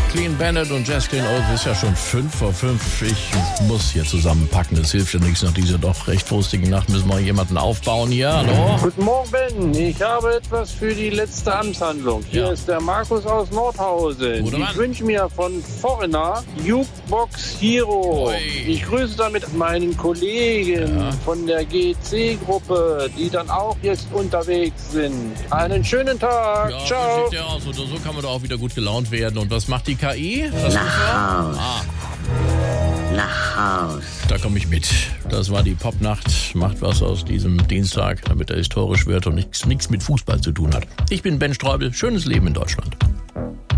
Clean Bandit und Jacqueline Oates ist ja schon 5 vor 5. Ich muss hier zusammenpacken, das hilft ja nichts. Nach dieser doch recht frustigen Nacht müssen wir jemanden aufbauen hier. Hallo? Guten Morgen, Ben. Ich habe etwas für die letzte Amtshandlung. Hier ist der Markus aus Nordhausen. Ich wünsche mir von Foreigner Jukebox Hero. Oi. Ich grüße damit meinen Kollegen von der GC-Gruppe, die dann auch jetzt unterwegs sind. Einen schönen Tag. Ja, Ciao. sieht ja aus. Oder so kann man doch auch wieder gut gelaunt werden. Und was macht die KI? Nach Haus. Nach Haus. Da komme ich mit. Das war die Popnacht. Macht was aus diesem Dienstag, damit er historisch wird und nichts mit Fußball zu tun hat. Ich bin Ben Streubel. Schönes Leben in Deutschland.